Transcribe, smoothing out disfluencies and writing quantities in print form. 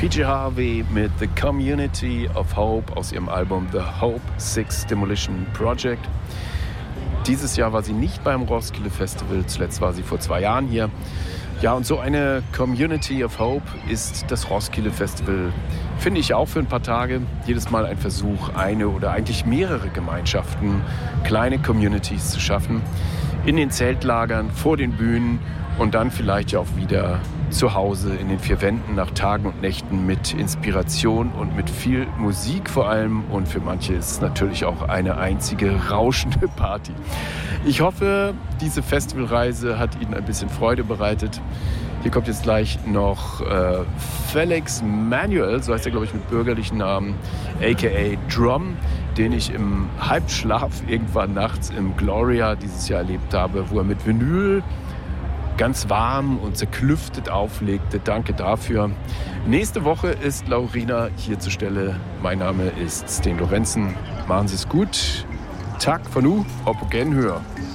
PJ Harvey mit The Community of Hope aus ihrem Album The Hope 6 Demolition Project. Dieses Jahr war sie nicht beim Roskilde Festival, zuletzt war sie vor 2 Jahren hier. Ja, und so eine Community of Hope ist das Roskilde Festival, finde ich, auch für ein paar Tage. Jedes Mal ein Versuch, eine oder eigentlich mehrere Gemeinschaften, kleine Communities zu schaffen. In den Zeltlagern, vor den Bühnen und dann vielleicht ja auch wieder zu Hause in den 4 Wänden nach Tagen und Nächten mit Inspiration und mit viel Musik vor allem. Und für manche ist es natürlich auch eine einzige rauschende Party. Ich hoffe, diese Festivalreise hat Ihnen ein bisschen Freude bereitet. Hier kommt jetzt gleich noch Felix Manuel, so heißt er, glaube ich, mit bürgerlichen Namen, a.k.a. Drum, den ich im Halbschlaf irgendwann nachts im Gloria dieses Jahr erlebt habe, wo er mit Vinyl ganz warm und zerklüftet auflegte. Danke dafür. Nächste Woche ist Laurina hier zur Stelle. Mein Name ist Sten Lorenzen. Machen Sie es gut. Tak for nu og på genhør.